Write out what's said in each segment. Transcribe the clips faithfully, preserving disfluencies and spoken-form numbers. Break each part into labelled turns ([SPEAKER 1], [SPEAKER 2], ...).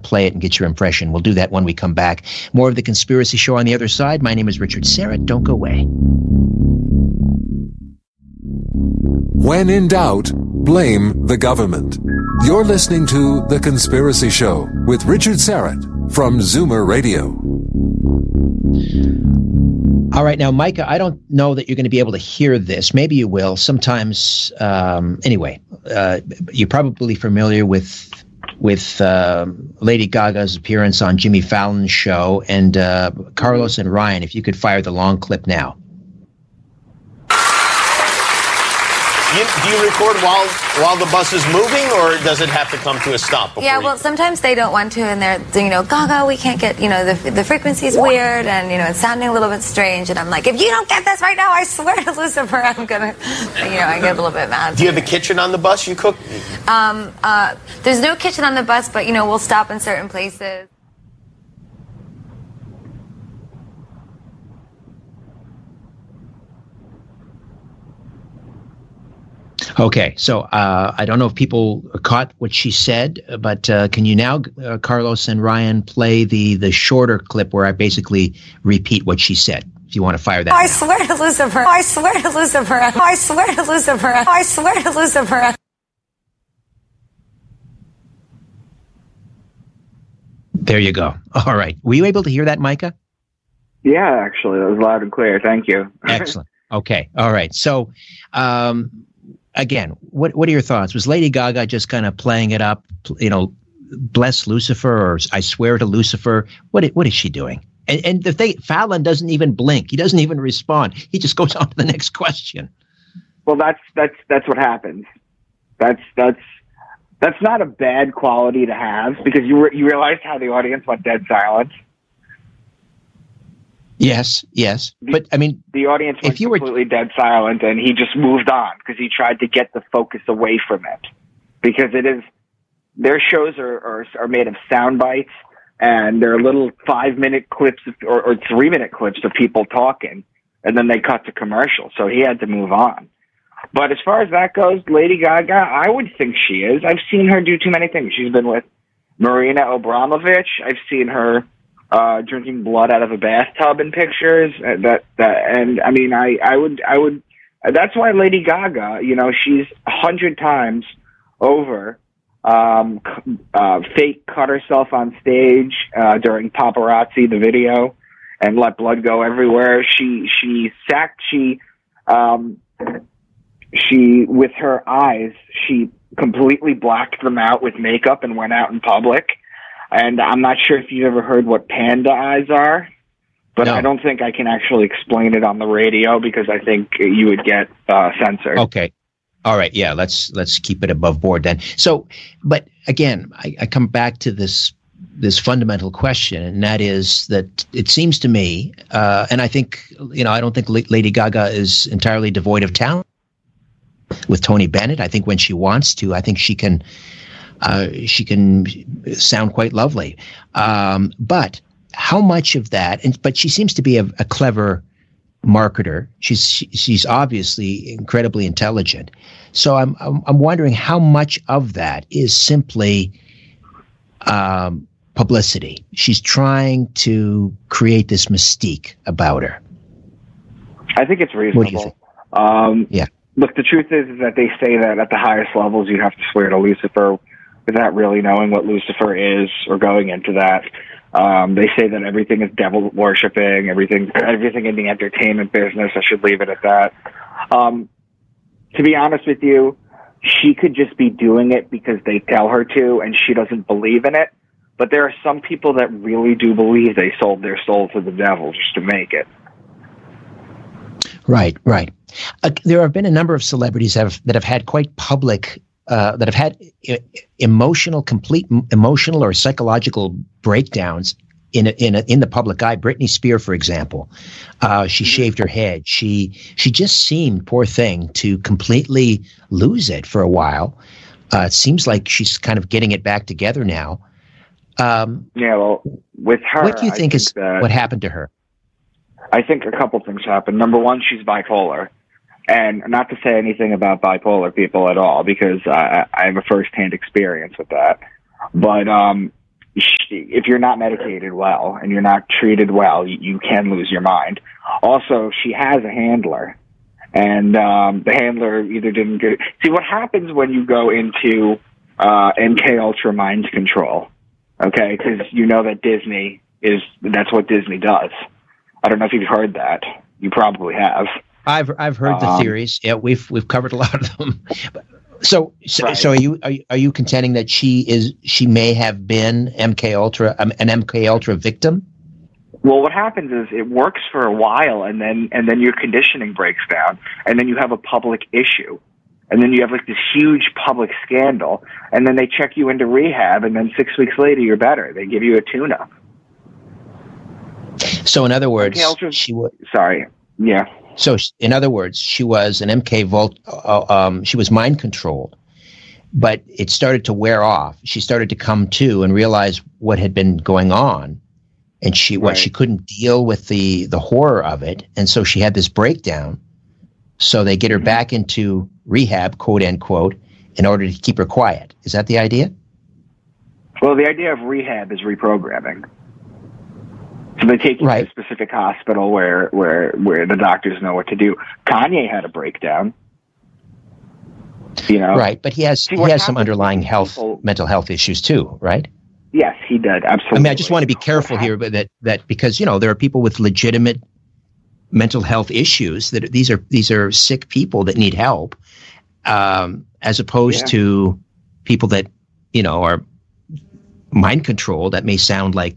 [SPEAKER 1] play it and get your impression. We'll do that when we come back. More of The Conspiracy Show on the other side. My name is Richard Syrett. Don't go away.
[SPEAKER 2] When in doubt, blame the government. You're listening to The Conspiracy Show with Richard Syrett from Zoomer Radio.
[SPEAKER 1] All right, now, Micah, I don't know that you're going to be able to hear this. Maybe you will. Sometimes, um, anyway, uh, you're probably familiar with with uh, Lady Gaga's appearance on Jimmy Fallon's show, and uh, Carlos and Ryan, if you could fire the long clip now.
[SPEAKER 3] You, do you record while while the bus is moving, or does it have to come to a stop?
[SPEAKER 4] Yeah, well, you... sometimes they don't want to, and they're, you know, Gaga, we can't get, you know, the the frequency's weird, and, you know, it's sounding a little bit strange, and I'm like, if you don't get this right now, I swear to Lucifer, I'm gonna, you know, I get a little bit mad.
[SPEAKER 3] Do you have a kitchen on the bus you cook?
[SPEAKER 4] Um, uh, there's no kitchen on the bus, but, you know, we'll stop in certain places.
[SPEAKER 1] Okay, so uh, I don't know if people caught what she said, but uh, can you now, uh, Carlos and Ryan, play the the shorter clip where I basically repeat what she said? If you want to fire that.
[SPEAKER 4] I
[SPEAKER 1] now.
[SPEAKER 4] swear to Lucifer. I swear to Lucifer. I swear to Lucifer. I swear to Lucifer.
[SPEAKER 1] There you go. All right. Were you able to hear that, Micah?
[SPEAKER 5] Yeah, actually, that was loud and clear. Thank you.
[SPEAKER 1] Excellent. Okay. All right. So, um, again, what what are your thoughts? Was Lady Gaga just kind of playing it up, you know, bless Lucifer, or I swear to Lucifer? What what is she doing? And, and the thing, Fallon doesn't even blink. He doesn't even respond. He just goes on to the next question.
[SPEAKER 5] Well, that's that's that's what happens. That's that's that's not a bad quality to have, because you re- you realized how the audience went dead silent.
[SPEAKER 1] Yes, yes,
[SPEAKER 5] the,
[SPEAKER 1] but I mean,
[SPEAKER 5] the audience went
[SPEAKER 1] if you were
[SPEAKER 5] completely dead silent, and he just moved on because he tried to get the focus away from it. Because it is, their shows are are, are made of sound bites, and they're little five minute clips of, or, or three minute clips of people talking, and then they cut to commercial. So he had to move on. But as far as that goes, Lady Gaga, I would think she is. I've seen her do too many things. She's been with Marina Abramovich. I've seen her uh, drinking blood out of a bathtub in pictures. Uh, that that, and I mean, I I would I would. Uh, that's why Lady Gaga, you know, she's a hundred times over. Um, uh, fake cut herself on stage uh, during Paparazzi, the video, and let blood go everywhere. She she sacked she. Um, She, with her eyes, she completely blacked them out with makeup and went out in public. And I'm not sure if you've ever heard what panda eyes are, but
[SPEAKER 1] no.
[SPEAKER 5] I don't think I can actually explain it on the radio because I think you would get uh, censored.
[SPEAKER 1] Okay. All right. Yeah. Let's let's keep it above board then. So, but again, I, I come back to this this fundamental question, and that is that it seems to me, uh, and I think, you know, I don't think Lady Gaga is entirely devoid of talent. With Tony Bennett, I think when she wants to, I think she can uh, she can sound quite lovely. Um, but how much of that? And but she seems to be a, a clever marketer. She's she's obviously incredibly intelligent. So I'm I'm, I'm wondering how much of that is simply um, publicity. She's trying to create this mystique about her.
[SPEAKER 5] I think it's reasonable.
[SPEAKER 1] What do you think?
[SPEAKER 5] Um,
[SPEAKER 1] yeah.
[SPEAKER 5] Look, the truth is, is that they say that at the highest levels you have to swear to Lucifer without really knowing what Lucifer is or going into that. Um, they say that everything is devil worshipping, everything, everything in the entertainment business. I should leave it at that. Um, to be honest with you, she could just be doing it because they tell her to, and she doesn't believe in it. But there are some people that really do believe they sold their soul to the devil just to make it.
[SPEAKER 1] Right, right. Uh, there have been a number of celebrities that have, that have had quite public, uh, that have had e- emotional, complete m- emotional or psychological breakdowns in a, in a, in the public eye. Britney Spears, for example, uh, she shaved her head. She she just seemed, poor thing, to completely lose it for a while. Uh, it seems like she's kind of getting it back together now. Um,
[SPEAKER 5] yeah, well, with her,
[SPEAKER 1] what do you think, think is
[SPEAKER 5] that,
[SPEAKER 1] what happened to her?
[SPEAKER 5] I think a couple things happened. Number one, she's bipolar. And not to say anything about bipolar people at all, because I, I have a first-hand experience with that. But um, if you're not medicated well and you're not treated well, you, you can lose your mind. Also, she has a handler, and um, the handler either didn't get it. See, what happens when you go into uh, M K Ultra mind control, okay, because you know that Disney is, that's what Disney does. I don't know if you've heard that. You probably have.
[SPEAKER 1] I've I've heard the
[SPEAKER 5] um,
[SPEAKER 1] theories. Yeah, we've we've covered a lot of them. So so,
[SPEAKER 5] Right.
[SPEAKER 1] so are you are you, are you contending that she is she may have been M K Ultra um, an M K Ultra victim?
[SPEAKER 5] Well, what happens is it works for a while, and then and then your conditioning breaks down, and then you have a public issue, and then you have like this huge public scandal, and then they check you into rehab, and then six weeks later you're better. They give you a tune-up.
[SPEAKER 1] So in other words,
[SPEAKER 5] M K Ultra,
[SPEAKER 1] she was.
[SPEAKER 5] sorry, yeah.
[SPEAKER 1] So in other words, she was an M K Volt. Uh, um, she was mind controlled, but it started to wear off. She started to come to and realize what had been going on, and she what
[SPEAKER 5] Right.
[SPEAKER 1] she couldn't deal with the the horror of it, and so she had this breakdown. So they get her back into rehab, quote unquote, in order to keep her quiet. Is that the idea?
[SPEAKER 5] Well, the idea of rehab is reprogramming. So they take you
[SPEAKER 1] Right.
[SPEAKER 5] to a specific hospital where, where, where the doctors know what to do. Kanye had a breakdown. You know?
[SPEAKER 1] Right, but he has
[SPEAKER 5] See,
[SPEAKER 1] he
[SPEAKER 5] what
[SPEAKER 1] has some
[SPEAKER 5] happens
[SPEAKER 1] underlying
[SPEAKER 5] when
[SPEAKER 1] health,
[SPEAKER 5] people-
[SPEAKER 1] mental health issues too, right?
[SPEAKER 5] Yes, he did. Absolutely.
[SPEAKER 1] I mean, I just want to be careful here, but that that because you know there are people with legitimate mental health issues that these are these are sick people that need help, um, as opposed
[SPEAKER 5] Yeah.
[SPEAKER 1] to people that you know are mind controlled. That may sound like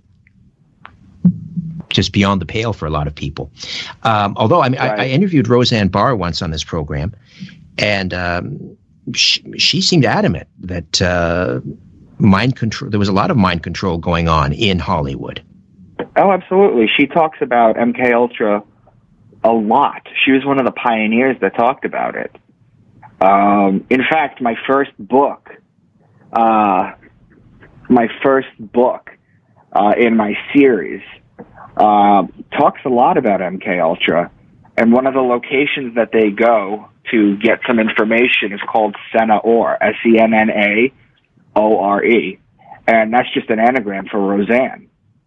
[SPEAKER 1] just beyond the pale for a lot of people. Um, although I mean,
[SPEAKER 5] Right.
[SPEAKER 1] I, I interviewed Roseanne Barr once on this program, and um, she, she seemed adamant that uh, mind control. There was a lot of mind control going on in Hollywood.
[SPEAKER 5] Oh, absolutely. She talks about M K Ultra a lot. She was one of the pioneers that talked about it. Um, in fact, my first book, uh, my first book uh, in my series uh, talks a lot about M K Ultra, and one of the locations that they go to get some information is called Senna Or, S E N N A O R E, and that's just an anagram for Roseanne.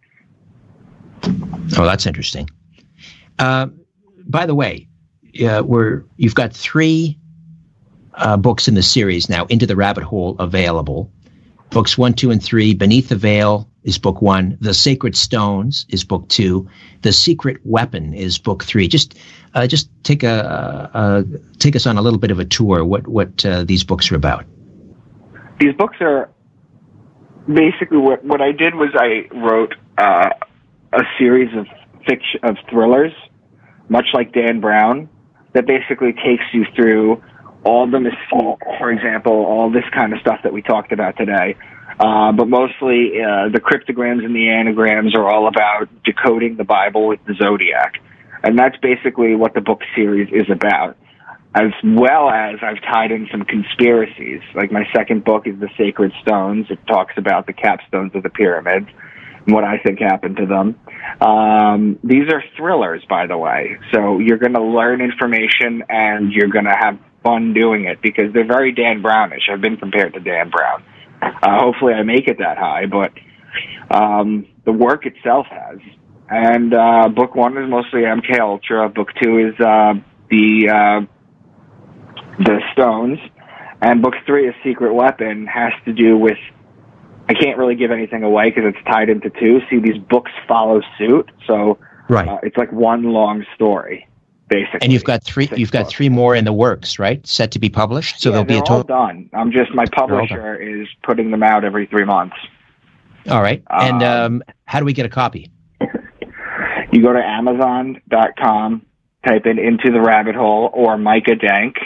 [SPEAKER 1] Oh, that's interesting. Uh, by the way, uh, we're you've got three uh, books in the series now, Into the Rabbit Hole, available. Books one, two, and three. Beneath the Veil is book one. The Sacred Stones is book two. The Secret Weapon is book three. Just, uh, just take a uh, take us on a little bit of a tour. What what uh, these books are about?
[SPEAKER 5] These books are basically what what I did was I wrote uh, a series of fiction of thrillers, much like Dan Brown, that basically takes you through all the mystique, for example, all this kind of stuff that we talked about today. Uh, but mostly uh, the cryptograms and the anagrams are all about decoding the Bible with the Zodiac. And that's basically what the book series is about. As well as I've tied in some conspiracies. Like my second book is The Sacred Stones. It talks about the capstones of the pyramids and what I think happened to them. Um, these are thrillers, by the way. So you're going to learn information and you're going to have fun doing it because they're very Dan Brownish. I've been compared to Dan Brown. Uh, hopefully I make it that high, but um, the work itself has. And uh, book one is mostly M K Ultra. Book two is uh, the uh, the Stones, and book three, A Secret Weapon, has to do with. I can't really give anything away because it's tied into two. See, these books follow suit, so
[SPEAKER 1] Right.
[SPEAKER 5] uh, it's like one long story, basically.
[SPEAKER 1] And you've got three.
[SPEAKER 5] Six
[SPEAKER 1] You've got
[SPEAKER 5] books.
[SPEAKER 1] three more in the works, right? Set to be published. So
[SPEAKER 5] yeah,
[SPEAKER 1] there'll be a
[SPEAKER 5] they're all
[SPEAKER 1] total.
[SPEAKER 5] done. I'm just my
[SPEAKER 1] all done.
[SPEAKER 5] publisher is putting them out every three months.
[SPEAKER 1] All right. And
[SPEAKER 5] Um,
[SPEAKER 1] um, how do we get a copy?
[SPEAKER 5] You go to Amazon dot com, type in Into the Rabbit Hole or Micah Dank.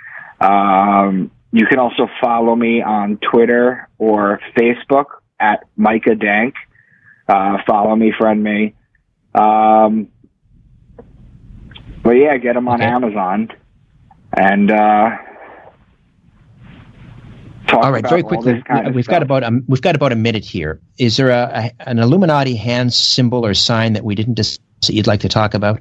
[SPEAKER 5] Um, you can also follow me on Twitter or Facebook at Micah Dank. Uh, follow me, friend me. Um, but yeah, get them on
[SPEAKER 1] Okay.
[SPEAKER 5] Amazon. And uh, talk
[SPEAKER 1] All right,
[SPEAKER 5] about
[SPEAKER 1] very
[SPEAKER 5] all
[SPEAKER 1] quickly.
[SPEAKER 5] this kind of
[SPEAKER 1] We've got
[SPEAKER 5] stuff.
[SPEAKER 1] about a, we've got about a minute here. Is there a, a an Illuminati hand symbol or sign that we didn't discuss that you'd like to talk about?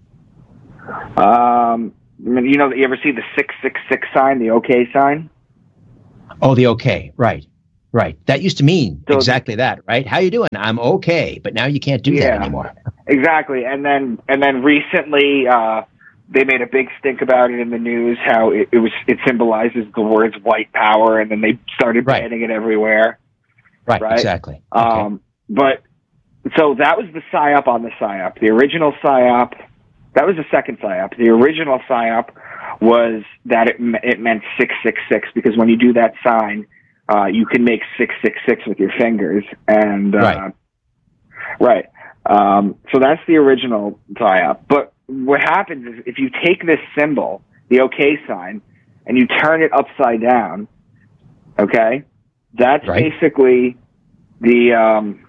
[SPEAKER 5] Um, I mean, you know, you ever see the six six six sign, the OK sign?
[SPEAKER 1] Oh, the okay, right. Right. That used to mean
[SPEAKER 5] So-
[SPEAKER 1] exactly that, right? How you doing? I'm okay. But now you can't do that
[SPEAKER 5] Yeah.
[SPEAKER 1] anymore.
[SPEAKER 5] Exactly. And then and then recently uh, they made a big stink about it in the news, how it, it was it symbolizes the words white power, and then they started
[SPEAKER 1] Right.
[SPEAKER 5] banning it everywhere.
[SPEAKER 1] Right,
[SPEAKER 5] Right.
[SPEAKER 1] exactly. Okay.
[SPEAKER 5] Um, but so that was the PSYOP on the PSYOP. The original PSYOP, that was the second PSYOP. The original PSYOP was that it, me- it meant six six six, because when you do that sign, uh, you can make six six six with your fingers. And, uh,
[SPEAKER 1] Right.
[SPEAKER 5] right. Um, so that's the original PSYOP. But what happens is if you take this symbol, the OK sign, and you turn it upside down, okay, that's
[SPEAKER 1] Right.
[SPEAKER 5] basically the, um,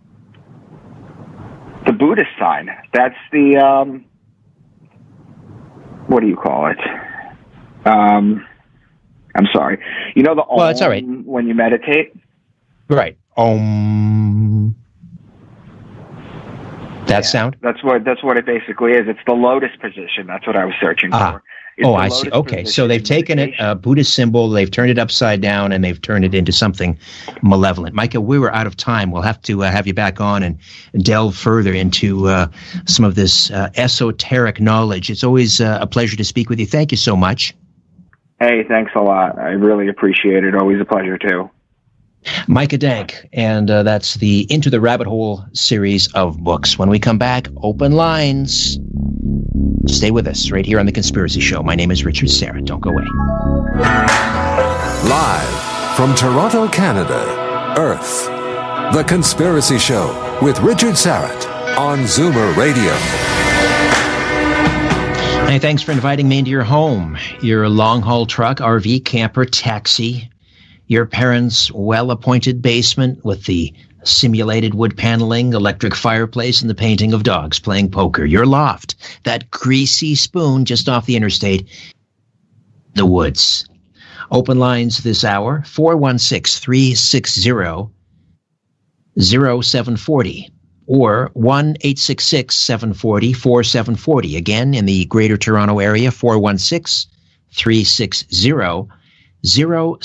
[SPEAKER 5] the Buddhist sign. That's the, um, what do you call it? Um, I'm sorry. You know the Om
[SPEAKER 1] Well, it's all right.
[SPEAKER 5] when you meditate?
[SPEAKER 1] Right. Om. That sound?
[SPEAKER 5] That's what that's what it basically is. It's the lotus position. That's what I was searching
[SPEAKER 1] Ah.
[SPEAKER 5] for. It's
[SPEAKER 1] Oh,
[SPEAKER 5] the
[SPEAKER 1] I see.
[SPEAKER 5] lotus
[SPEAKER 1] Okay, so
[SPEAKER 5] position
[SPEAKER 1] they've
[SPEAKER 5] in
[SPEAKER 1] taken it,
[SPEAKER 5] meditation.
[SPEAKER 1] a Buddhist symbol, they've turned it upside down, and they've turned it into something malevolent. Micah, we were out of time. We'll have to uh, have you back on and delve further into uh, some of this uh, esoteric knowledge. It's always uh, a pleasure to speak with you. Thank you so much.
[SPEAKER 5] Hey, thanks a lot. I really appreciate it. Always a pleasure, too.
[SPEAKER 1] Micah Dank, and uh, that's the Into the Rabbit Hole series of books. When we come back, open lines. Stay with us right here on The Conspiracy Show. My name is Richard Serra. Don't go away.
[SPEAKER 2] Live from Toronto, Canada, Earth. The Conspiracy Show with Richard Serra on Zoomer Radio.
[SPEAKER 1] Hey, thanks for inviting me into your home, your long-haul truck, R V, camper, taxi, your parents' well-appointed basement with the simulated wood paneling, electric fireplace, and the painting of dogs playing poker, your loft, that greasy spoon just off the interstate, the woods. Open lines this hour, four one six, three six zero, zero seven four zero or one eight six six, seven four zero, four seven four zero. Again, in the Greater Toronto Area, four one six, three six zero, zero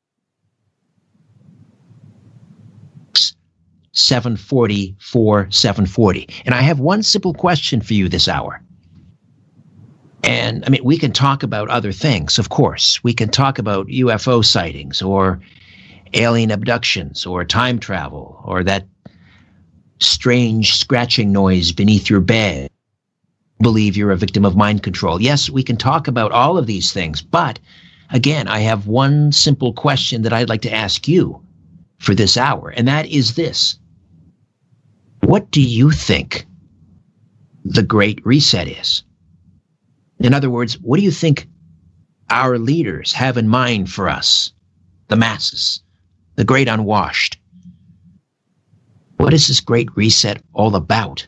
[SPEAKER 1] seven four zero, four seven four zero. And I have one simple question for you this hour. And I mean, we can talk about other things, of course. We can talk about U F O sightings or alien abductions or time travel or that strange scratching noise beneath your bed. Believe you're a victim of mind control. Yes, we can talk about all of these things. But again, I have one simple question that I'd like to ask you for this hour. And that is this. What do you think the Great Reset is? In other words, what do you think our leaders have in mind for us, the masses, the great unwashed? What is this Great Reset all about?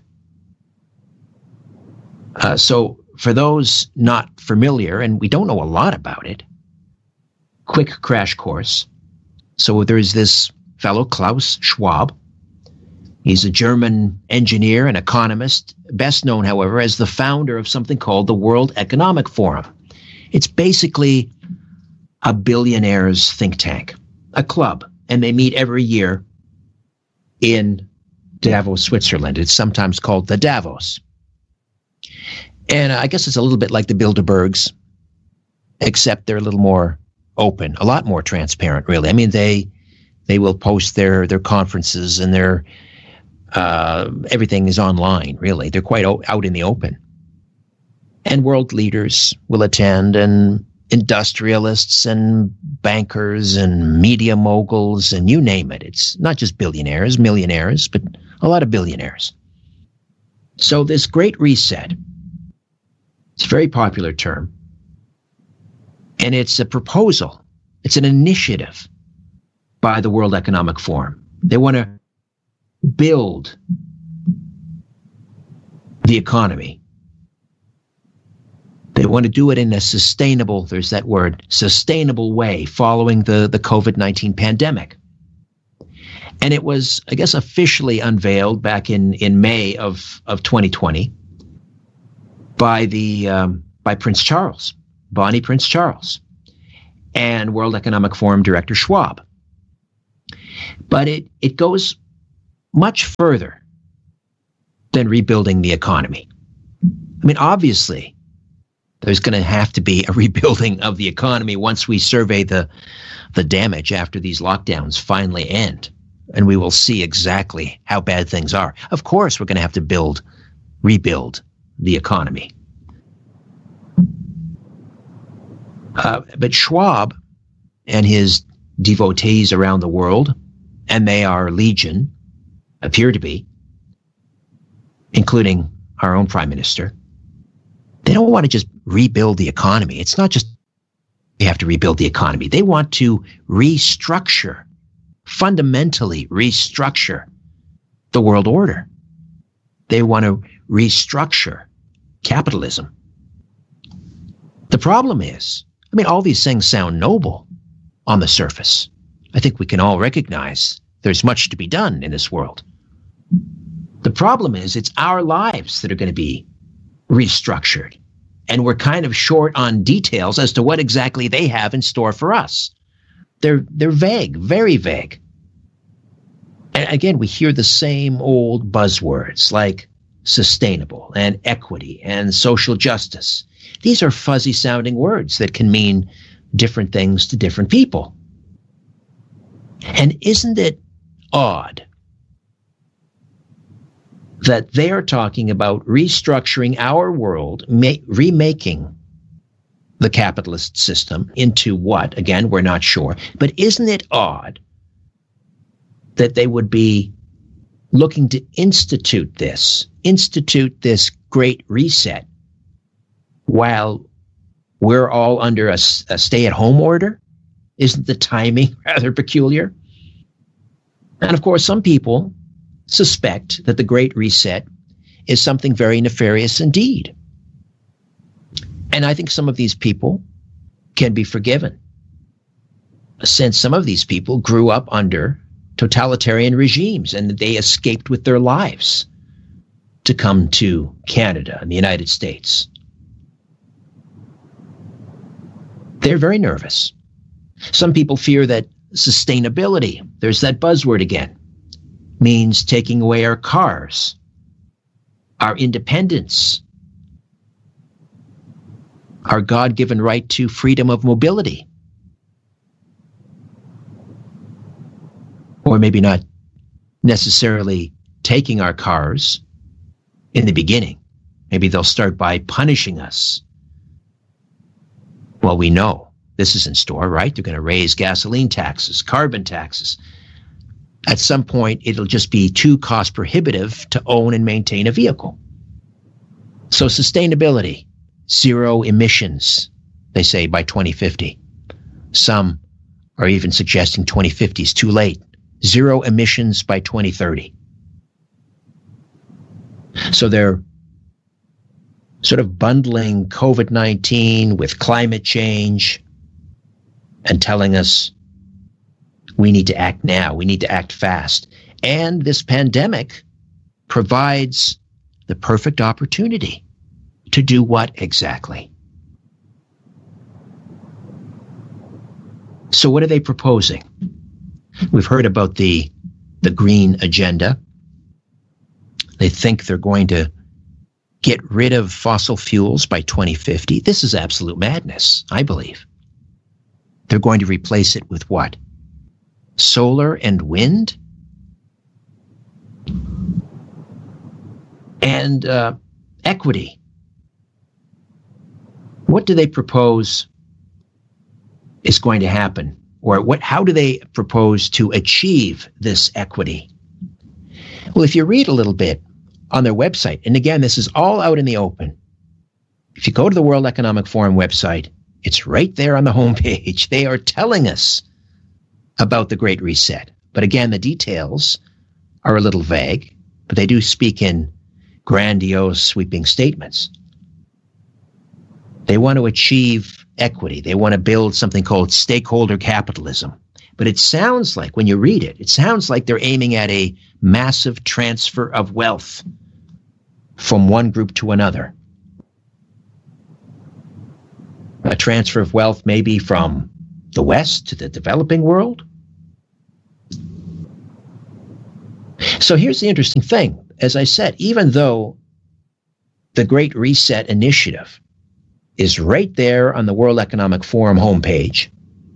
[SPEAKER 1] Uh, so for those not familiar, and we don't know a lot about it, quick crash course. So there's this fellow, Klaus Schwab. He's a German engineer and economist, best known, however, as the founder of something called the World Economic Forum. It's basically a billionaires' think tank, a club, and they meet every year in Davos, Switzerland. It's sometimes called the Davos. And I guess it's a little bit like the Bilderbergs, except they're a little more open, a lot more transparent, really. I mean, they they will post their their conferences and their uh, everything is online, really. They're quite o- out in the open. And world leaders will attend, and industrialists and bankers and media moguls and you name it. It's not just billionaires, millionaires, but a lot of billionaires. So this Great Reset, it's a very popular term, and it's a proposal. It's an initiative by the World Economic Forum. They want to build the economy. They want to do it in a sustainable, there's that word, sustainable way following the, the COVID nineteen pandemic. And it was, I guess, officially unveiled back in, in May of, of twenty twenty by the um, by Prince Charles, Bonnie Prince Charles, and World Economic Forum Director Schwab. But it, it goes much further than rebuilding the economy. I mean, obviously, there's going to have to be a rebuilding of the economy once we survey the, the damage after these lockdowns finally end. And we will see exactly how bad things are. Of course, we're going to have to build, rebuild the economy. Uh, but Schwab and his devotees around the world, and they are legion, appear to be, including our own prime minister, they don't want to just rebuild the economy. It's not just we have to rebuild the economy. They want to restructure, fundamentally restructure the world order. They want to restructure capitalism. The problem is, I mean, all these things sound noble on the surface. I think we can all recognize there's much to be done in this world. The problem is it's our lives that are going to be restructured. And we're kind of short on details as to what exactly they have in store for us. They're, they're vague, very vague. And again, we hear the same old buzzwords like sustainable and equity and social justice. These are fuzzy sounding words that can mean different things to different people. And isn't it odd that they are talking about restructuring our world, ma- remaking the capitalist system into what? Again, we're not sure. But isn't it odd that they would be looking to institute this, institute this great reset while we're all under a, a stay-at-home order? Isn't the timing rather peculiar? And of course, some people suspect that the Great Reset is something very nefarious indeed. And I think some of these people can be forgiven, since some of these people grew up under totalitarian regimes and they escaped with their lives to come to Canada and the United States. They're very nervous. Some people fear that sustainability, there's that buzzword again, means taking away our cars, our independence, our God-given right to freedom of mobility. Or maybe not necessarily taking our cars in the beginning. Maybe they'll start by punishing us. Well, we know this is in store, right? They're going to raise gasoline taxes, carbon taxes. At some point, it'll just be too cost prohibitive to own and maintain a vehicle. So sustainability, zero emissions, they say, by twenty fifty. Some are even suggesting twenty fifty is too late. Zero emissions by twenty thirty. So they're sort of bundling COVID nineteen with climate change and telling us we need to act now. We need to act fast. And this pandemic provides the perfect opportunity to do what exactly? So what are they proposing? We've heard about the, the green agenda. They think they're going to get rid of fossil fuels by twenty fifty. This is absolute madness, I believe. They're going to replace it with what? Solar and wind? And uh, equity. What do they propose is going to happen? Or what? How do they propose to achieve this equity? Well, if you read a little bit on their website, and again, this is all out in the open. If you go to the World Economic Forum website, it's right there on the homepage. They are telling us about the Great Reset. But again, the details are a little vague, but they do speak in grandiose, sweeping statements. They want to achieve equity. They want to build something called stakeholder capitalism. But it sounds like, when you read it, it sounds like they're aiming at a massive transfer of wealth from one group to another. A transfer of wealth maybe from the West to the developing world, So here's the interesting thing. As I said, even though the Great Reset Initiative is right there on the World Economic Forum homepage,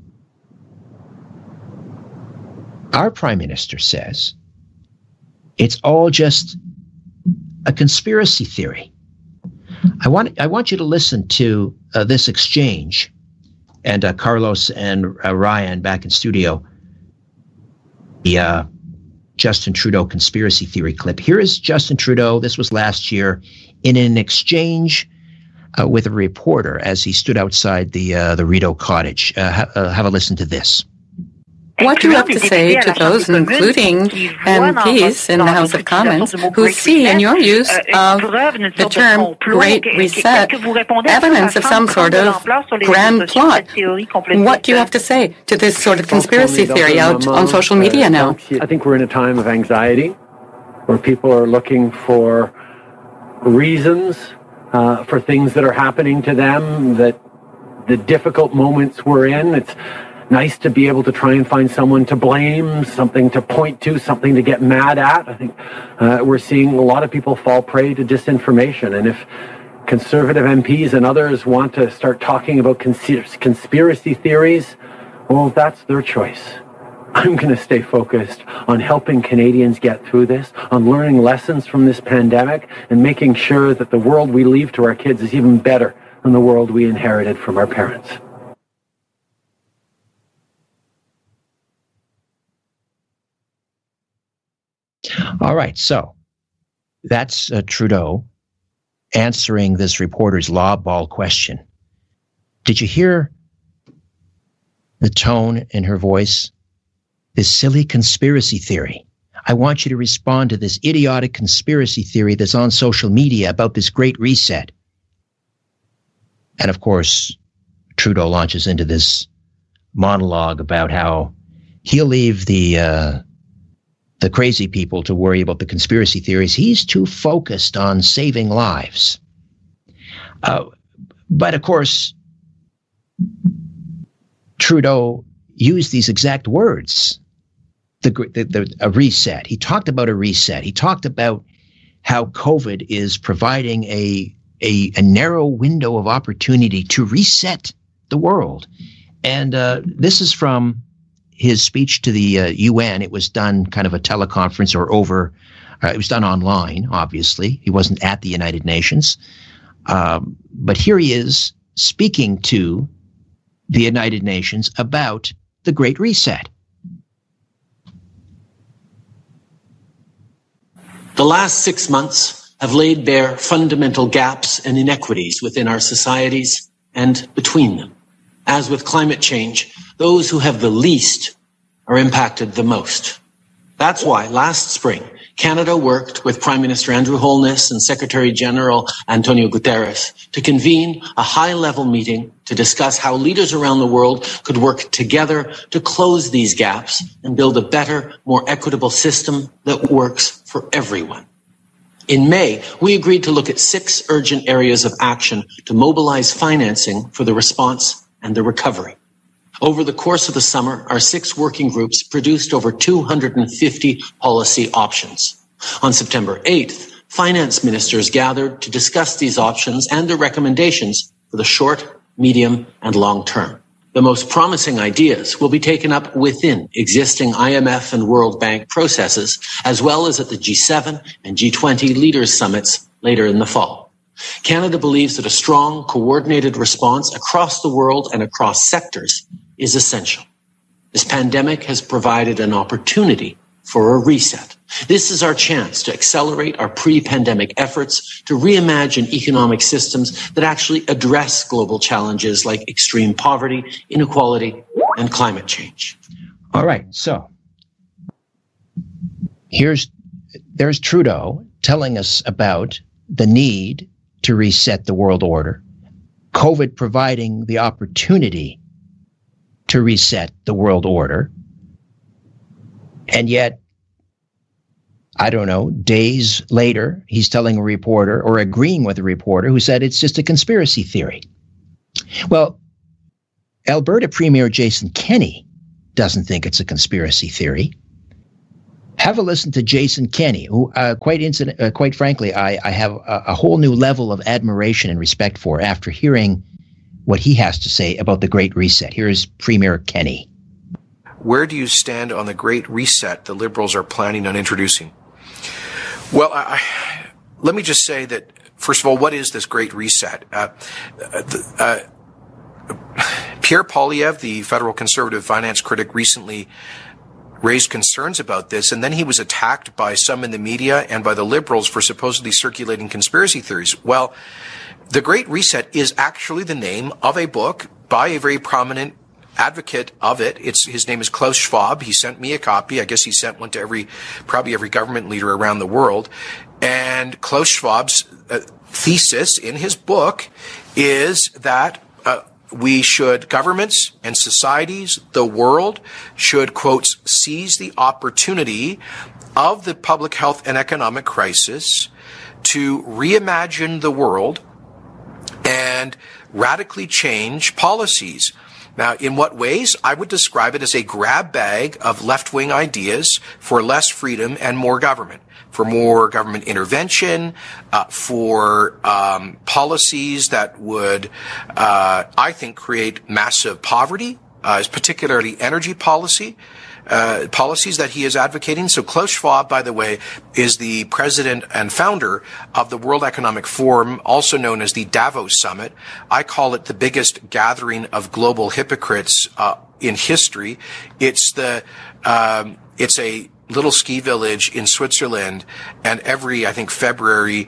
[SPEAKER 1] our Prime Minister says it's all just a conspiracy theory. I want I want you to listen to uh, this exchange, and uh, Carlos and uh, Ryan back in studio, the uh, Justin Trudeau conspiracy theory clip. Here is Justin Trudeau, this was last year, in an exchange uh, with a reporter as he stood outside the uh, the Rideau cottage. Uh, ha- uh, have a listen to this.
[SPEAKER 6] What do you have to say to those, including M Ps in the House of Commons, who see in your use of the term Great Reset evidence of some sort of grand plot? What do you have to say to this sort of conspiracy theory out on social media now?
[SPEAKER 7] I think we're in a time of anxiety where people are looking for reasons uh, for things that are happening to them, that the difficult moments we're in. It's nice to be able to try and find someone to blame, something to point to, something to get mad at. I think uh, we're seeing a lot of people fall prey to disinformation. And if Conservative M Ps and others want to start talking about cons- conspiracy theories, well, that's their choice. I'm going to stay focused on helping Canadians get through this, on learning lessons from this pandemic, and making sure that the world we leave to our kids is even better than the world we inherited from our parents.
[SPEAKER 1] All right, so that's uh, Trudeau answering this reporter's lobball question. Did you hear the tone in her voice? This silly conspiracy theory. I want you to respond to this idiotic conspiracy theory that's on social media about this Great Reset. And of course, Trudeau launches into this monologue about how he'll leave the uh, the crazy people to worry about the conspiracy theories. He's too focused on saving lives. Uh, but of course, Trudeau used these exact words, the, the, the a reset. He talked about a reset. He talked about how COVID is providing a, a, a narrow window of opportunity to reset the world. And uh, this is from his speech to the uh, U N. It was done kind of a teleconference or over, uh, it was done online, obviously. He wasn't at the United Nations. Um, but here he is speaking to the United Nations about the Great Reset.
[SPEAKER 8] The last six months have laid bare fundamental gaps and inequities within our societies and between them. As with climate change, those who have the least are impacted the most. That's why last spring, Canada worked with Prime Minister Andrew Holness and Secretary General Antonio Guterres to convene a high-level meeting to discuss how leaders around the world could work together to close these gaps and build a better, more equitable system that works for everyone. In May, we agreed to look at six urgent areas of action to mobilize financing for the response and the recovery. Over the course of the summer, our six working groups produced over two hundred fifty policy options. On September eighth, finance ministers gathered to discuss these options and their recommendations for the short, medium, and long term. The most promising ideas will be taken up within existing I M F and World Bank processes, as well as at the G seven and G twenty leaders summits later in the fall. Canada believes that a strong, coordinated response across the world and across sectors is essential. This pandemic has provided an opportunity for a reset. This is our chance to accelerate our pre-pandemic efforts to reimagine economic systems that actually address global challenges like extreme poverty, inequality, and climate change.
[SPEAKER 1] All right, so here's there's Trudeau telling us about the need to reset the world order, COVID providing the opportunity to reset the world order. And yet, I don't know, days later, he's telling a reporter or agreeing with a reporter who said it's just a conspiracy theory. Well, Alberta Premier Jason Kenney doesn't think it's a conspiracy theory. Have a listen to Jason Kenney, who, uh, quite incident, uh, quite frankly, I, I have a, a whole new level of admiration and respect for after hearing what he has to say about the Great Reset. Here's Premier Kenney.
[SPEAKER 9] Where do you stand on the Great Reset the Liberals are planning on introducing? Well, I, let me just say that, first of all, what is this Great Reset? Uh, uh, Pierre Poilievre, the federal conservative finance critic, recently raised concerns about this, and then he was attacked by some in the media and by the Liberals for supposedly circulating conspiracy theories. Well, the Great Reset is actually the name of a book by a very prominent advocate of it. It's, his name is Klaus Schwab. He sent me a copy. I guess he sent one to every, probably every government leader around the world. And Klaus Schwab's uh, thesis in his book is that uh, we should, governments and societies, the world, should, quote, seize the opportunity of the public health and economic crisis to reimagine the world and radically change policies. Now, in what ways? I would describe it as a grab bag of left-wing ideas for less freedom and more government, for more government intervention, uh, for um, policies that would, uh, I think, create massive poverty, uh, particularly energy policy, uh, policies that he is advocating. So Klaus Schwab, by the way, is the president and founder of the World Economic Forum, also known as the Davos Summit. I call it the biggest gathering of global hypocrites uh, in history. It's the, um, it's a little ski village in Switzerland, and every, I think, February,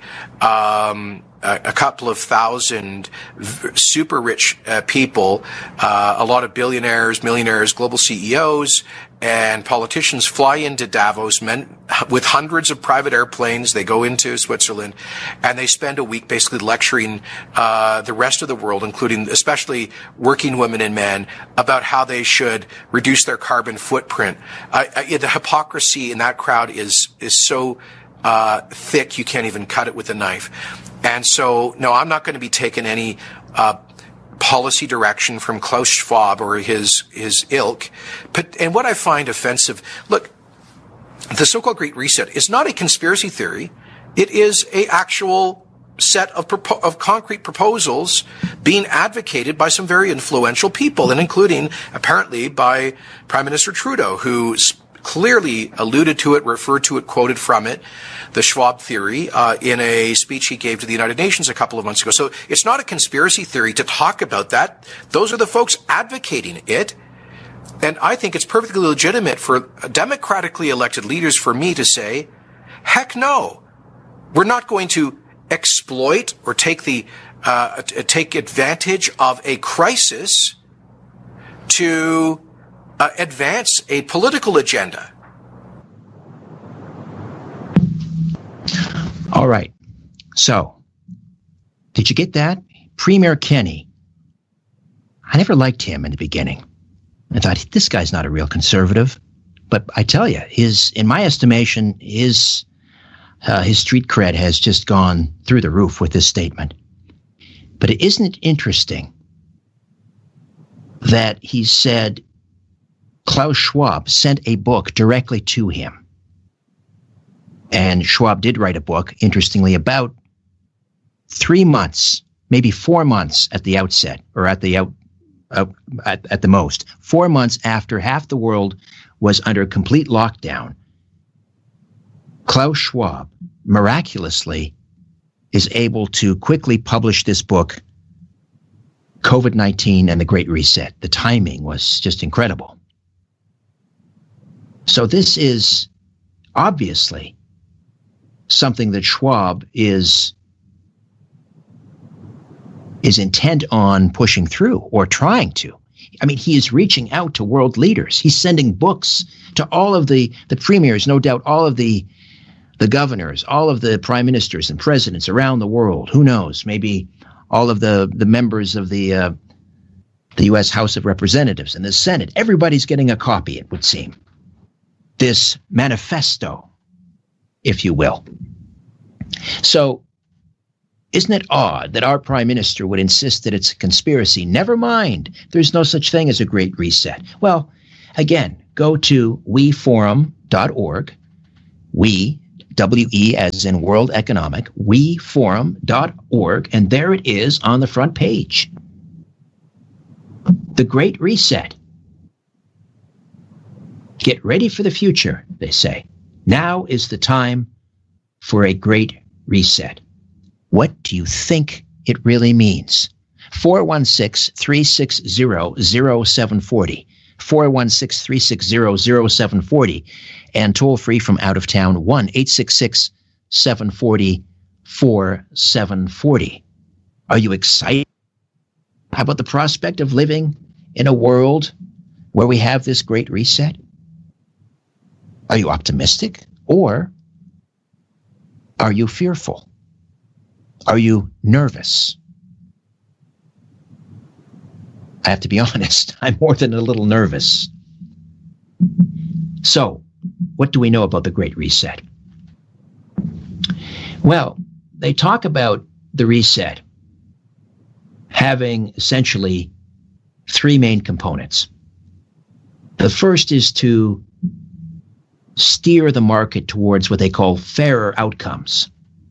[SPEAKER 9] um, a, a couple of thousand v- super rich uh, people, uh, a lot of billionaires, millionaires, global C E Os, and politicians fly into Davos, men with hundreds of private airplanes. They go into Switzerland, and they spend a week basically lecturing uh, the rest of the world, including especially working women and men, about how they should reduce their carbon footprint. Uh, the hypocrisy in that crowd is is so uh, thick you can't even cut it with a knife. And so, no, I'm not going to be taking any uh, policy direction from Klaus Schwab or his his ilk. But, and what I find offensive, look, the so-called Great Reset is not a conspiracy theory. It is a actual set of propo- of concrete proposals being advocated by some very influential people, and including apparently by Prime Minister Trudeau, who clearly alluded to it, referred to it, quoted from it, the Schwab theory, uh, in a speech he gave to the United Nations a couple of months ago. So it's not a conspiracy theory to talk about that. Those are the folks advocating it. And I think it's perfectly legitimate for democratically elected leaders, for me to say, heck no, we're not going to exploit or take the, uh, take advantage of a crisis to Uh, advance a political agenda.
[SPEAKER 1] All right. So, did you get that? Premier Kenney. I never liked him in the beginning. I thought, this guy's not a real conservative. But I tell you, his, in my estimation, his, uh, his street cred has just gone through the roof with this statement. But isn't it interesting that he said Klaus Schwab sent a book directly to him? And Schwab did write a book, interestingly, about three months, maybe four months at the outset, or at the out, uh, at, at the most, four months after half the world was under complete lockdown. Klaus Schwab miraculously is able to quickly publish this book, COVID nineteen and the Great Reset. The timing was just incredible. So this is obviously something that Schwab is is intent on pushing through, or trying to. I mean, he is reaching out to world leaders. He's sending books to all of the, the premiers, no doubt all of the, the governors, all of the prime ministers and presidents around the world. Who knows? Maybe all of the, the members of the, uh, the U S House of Representatives and the Senate. Everybody's getting a copy, it would seem. This manifesto, if you will. So, isn't it odd that our prime minister would insist that it's a conspiracy? Never mind, there's no such thing as a Great Reset. Well, again, go to we forum dot org We, W E as in World Economic, we forum dot org, and there it is on the front page. The Great Reset. Get ready for the future, they say. Now is the time for a great reset. What do you think it really means? four one six, three six zero, zero seven four zero. four one six, three six zero, zero seven four zero. And toll free from out of town, one eight six six, seven four zero, four seven four zero. Are you excited about the prospect of living in a world where we have this great reset? Are you optimistic, or are you fearful? Are you nervous? I have to be honest, I'm more than a little nervous. So, what do we know about the Great Reset? Well, they talk about the reset having essentially three main components. The first is to steer the market towards what they call fairer outcomes.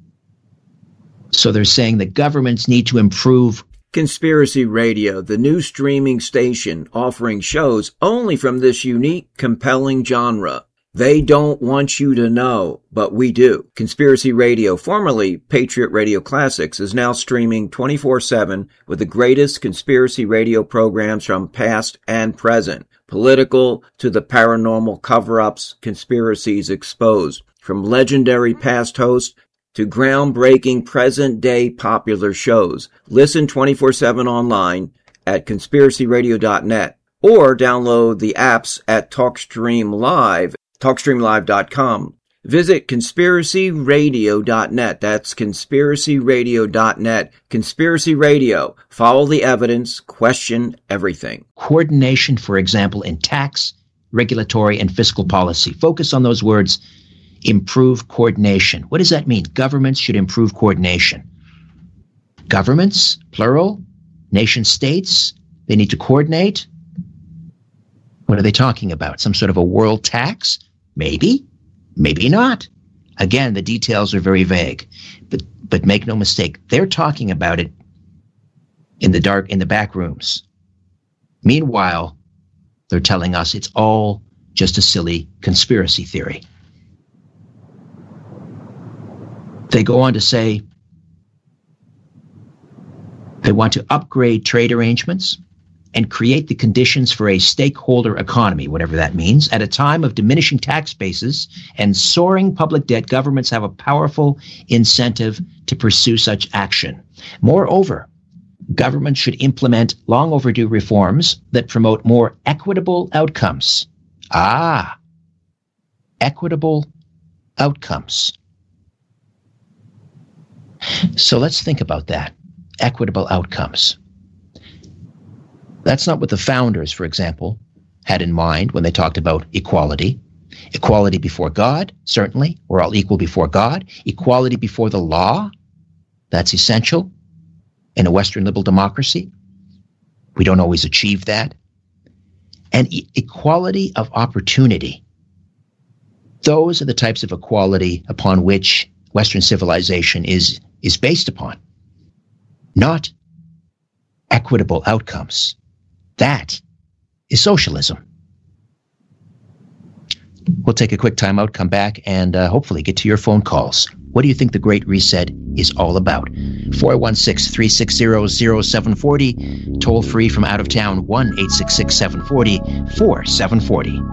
[SPEAKER 1] So they're saying that governments need to improve
[SPEAKER 10] Conspiracy Radio, the new streaming station offering shows only from this unique, compelling genre. They don't want you to know, but we do. Conspiracy Radio, formerly Patriot Radio Classics, is now streaming twenty-four seven with the greatest conspiracy radio programs from past and present. Political to the paranormal cover-ups, conspiracies exposed. From legendary past hosts to groundbreaking present-day popular shows. Listen twenty-four seven online at conspiracy radio dot net or download the apps at TalkStream Live, talk stream live dot com. Visit conspiracy radio dot net. That's conspiracy radio dot net. Conspiracy Radio. Follow the evidence. Question everything.
[SPEAKER 1] Coordination, for example, in tax, regulatory, and fiscal policy. Focus on those words. Improve coordination. What does that mean? Governments should improve coordination. Governments, plural, nation states, they need to coordinate. What are they talking about? Some sort of a world tax? Maybe, maybe not. Again, the details are very vague, but but make no mistake, they're talking about it in the dark, in the back rooms. Meanwhile, they're telling us it's all just a silly conspiracy theory. They go on to say they want to upgrade trade arrangements and create the conditions for a stakeholder economy, whatever that means. At a time of diminishing tax bases and soaring public debt, governments have a powerful incentive to pursue such action. Moreover, governments should implement long overdue reforms that promote more equitable outcomes. Ah, equitable outcomes. So let's think about that. Equitable outcomes. That's not what the founders, for example, had in mind when they talked about equality. Equality before God, certainly. We're all equal before God. Equality before the law. That's essential in a Western liberal democracy. We don't always achieve that. And e- equality of opportunity. Those are the types of equality upon which Western civilization is is based upon, not equitable outcomes. That is socialism. We'll take a quick time out, come back, and uh, hopefully get to your phone calls. What do you think the Great Reset is all about? four one six, three six zero, zero seven four zero, toll free from out of town, one eight six six, seven four zero, four seven four zero.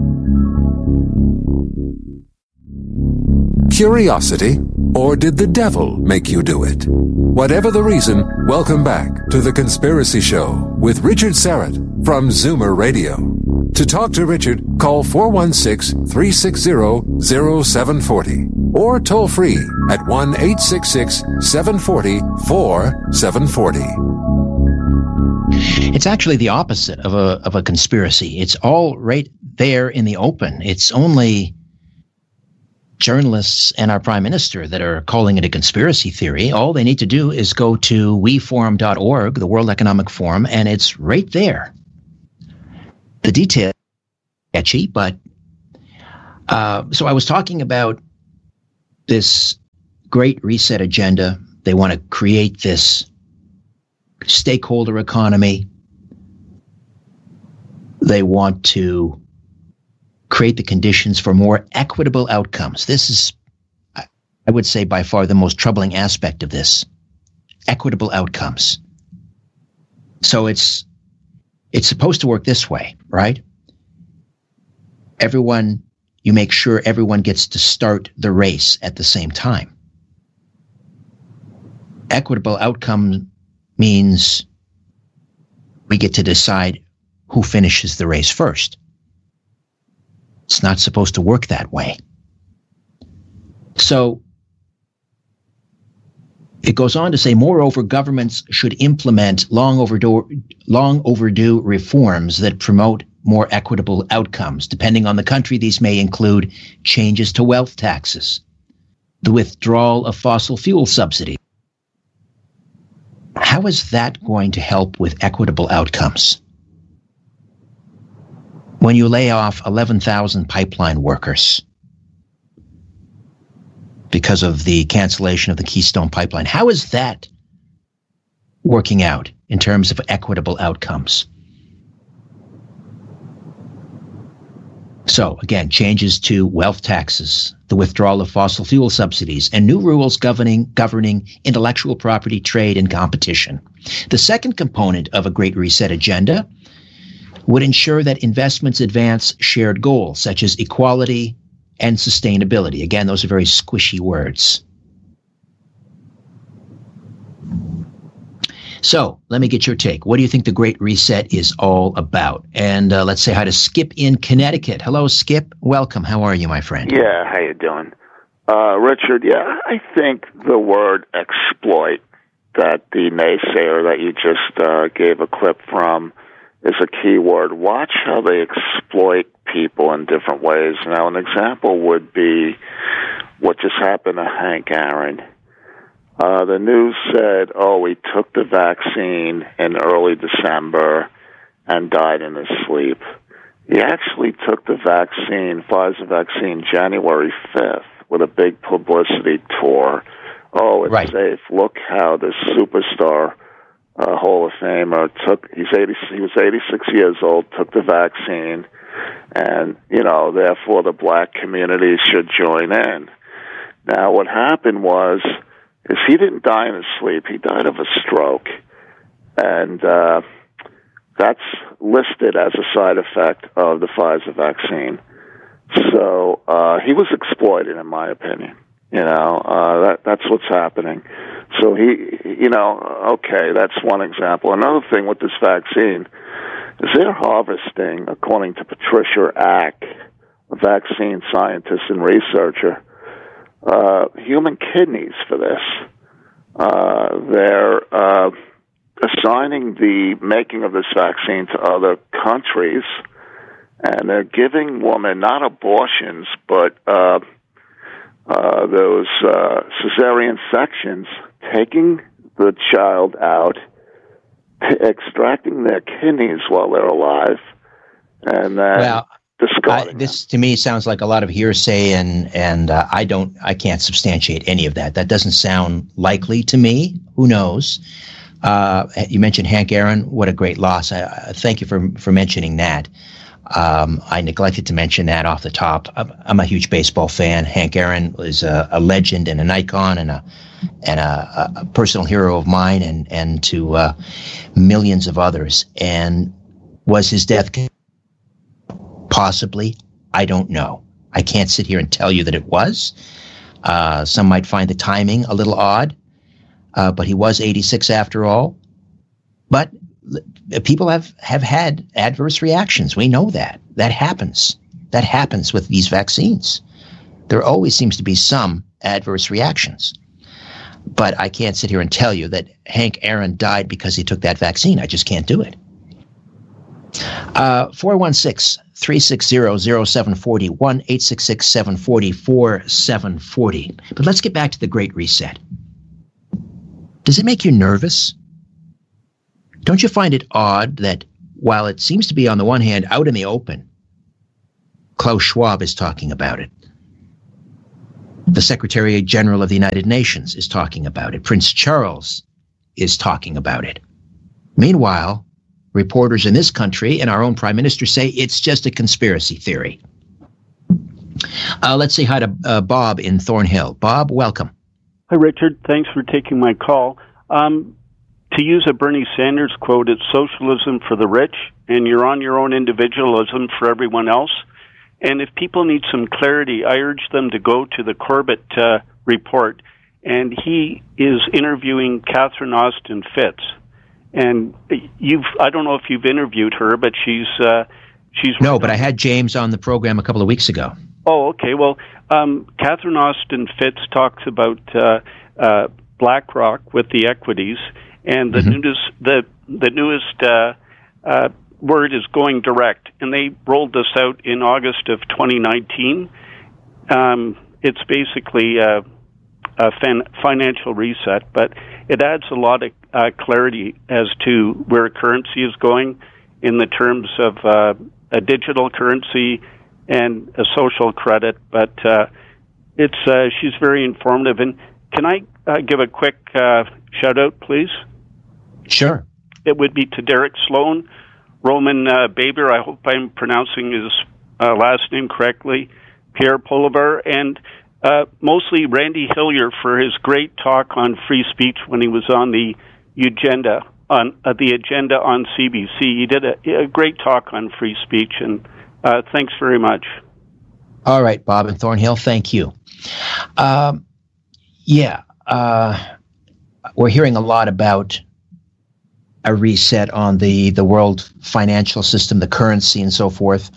[SPEAKER 2] Curiosity, or did the devil make you do it? Whatever the reason, welcome back to The Conspiracy Show with Richard Syrett from Zoomer Radio. To talk to Richard, call four one six, three six zero, zero seven four zero or toll free at one eight six six, seven four zero, four seven four zero.
[SPEAKER 1] It's actually the opposite of a of a conspiracy. It's all right there in the open. It's only journalists and our prime minister that are calling it a conspiracy theory. All they need to do is go to we forum dot org, the World Economic Forum, and it's right there. The detail sketchy, but Uh, so I was talking about this Great Reset agenda. They want to create this stakeholder economy. They want to create the conditions for more equitable outcomes. This is, I would say, by far the most troubling aspect of this. Equitable outcomes. So it's it's supposed to work this way, right? Everyone, you make sure everyone gets to start the race at the same time. Equitable outcome means we get to decide who finishes the race first. It's not supposed to work that way. So it goes on to say, moreover, governments should implement long overdue, long overdue reforms that promote more equitable outcomes. Depending on the country, these may include changes to wealth taxes, the withdrawal of fossil fuel subsidies. How is that going to help with equitable outcomes? When you lay off eleven thousand pipeline workers because of the cancellation of the Keystone Pipeline, how is that working out in terms of equitable outcomes? So, again, changes to wealth taxes, the withdrawal of fossil fuel subsidies, and new rules governing governing intellectual property, trade, and competition. The second component of a Great Reset agenda would ensure that investments advance shared goals, such as equality and sustainability. Again, those are very squishy words. So let me get your take. What do you think the Great Reset is all about? And uh, let's say hi to Skip in Connecticut. Hello, Skip. Welcome. How are you, my friend?
[SPEAKER 11] Yeah, how you doing? Uh, Richard, yeah, I think the word exploit that the naysayer that you just uh, gave a clip from is a key word. Watch how they exploit people in different ways. Now, an example would be what just happened to Hank Aaron. Uh, the news said, oh, he took the vaccine in early December and died in his sleep. He actually took the vaccine, Pfizer vaccine, January fifth with a big publicity tour. Oh, it's
[SPEAKER 1] right.
[SPEAKER 11] safe. Look how this superstar uh, Hall of Famer took, he's eighty, he was eighty-six years old, took the vaccine, and, you know, therefore the black community should join in. Now, what happened was, is he didn't die in his sleep. He died of a stroke. And uh, that's listed as a side effect of the Pfizer vaccine. So uh, he was exploited, in my opinion. You know, uh, that that's what's happening. So he, you know, okay, that's one example. Another thing with this vaccine is they're harvesting, according to Patricia Ack, a vaccine scientist and researcher, Uh, human kidneys for this. Uh, they're uh, assigning the making of this vaccine to other countries, and they're giving women not abortions, but uh, uh, those uh, cesarean sections, taking the child out, extracting their kidneys while they're alive, and then
[SPEAKER 1] well, I, this to me sounds like a lot of hearsay, and and uh, I don't, I can't substantiate any of that. That doesn't sound likely to me. Who knows? Uh, you mentioned Hank Aaron. What a great loss! I, I thank you for for mentioning that. Um, I neglected to mention that off the top. I'm, I'm a huge baseball fan. Hank Aaron was a, a legend and an icon and a and a, a personal hero of mine and and to uh, millions of others. And was his death possibly? I don't know. I can't sit here and tell you that it was. Uh, some might find the timing a little odd, uh, but he was eighty-six after all. But people have, have had adverse reactions. We know that. That happens. That happens with these vaccines. There always seems to be some adverse reactions. But I can't sit here and tell you that Hank Aaron died because he took that vaccine. I just can't do it. Uh, four one six, three six zero, zero seven four zero, one eight six six, seven four zero, four seven four zero. But let's get back to the Great Reset. Does it make you nervous? Don't you find it odd that while it seems to be on the one hand out in the open, Klaus Schwab is talking about it. The Secretary General of the United Nations is talking about it. Prince Charles is talking about it. Meanwhile, reporters in this country and our own prime minister say it's just a conspiracy theory. Uh, let's say hi to uh, Bob in Thornhill. Bob, welcome.
[SPEAKER 12] Hi, Richard. Thanks for taking my call. Um, to use a Bernie Sanders quote, it's socialism for the rich, and you're on your own individualism for everyone else. And if people need some clarity, I urge them to go to the Corbett uh, report, and he is interviewing Catherine Austin Fitts. And you've, I don't know if you've interviewed her, but she's... Uh, she's
[SPEAKER 1] no, but I had James on the program a couple of weeks ago.
[SPEAKER 12] Oh, okay. Well, um, Catherine Austin Fitts talks about uh, uh, BlackRock with the equities, and the mm-hmm. newest, the, the newest uh, uh, word is going direct, and they rolled this out in August of twenty nineteen. Um, it's basically a, a fan, financial reset, but it adds a lot of uh, clarity as to where currency is going in the terms of uh, a digital currency and a social credit. But uh, it's uh, she's very informative. And can I uh, give a quick uh, shout out, please?
[SPEAKER 1] Sure.
[SPEAKER 12] It would be to Derek Sloan, Roman uh, Baber, I hope I'm pronouncing his uh, last name correctly, Pierre Polivar, and uh, mostly Randy Hillier for his great talk on free speech when he was on the agenda on uh, the agenda on C B C. He did a, a great talk on free speech, and uh, thanks very much.
[SPEAKER 1] All right, Bob in Thornhill, thank you. Um, yeah, uh, we're hearing a lot about a reset on the, the world financial system, the currency, and so forth.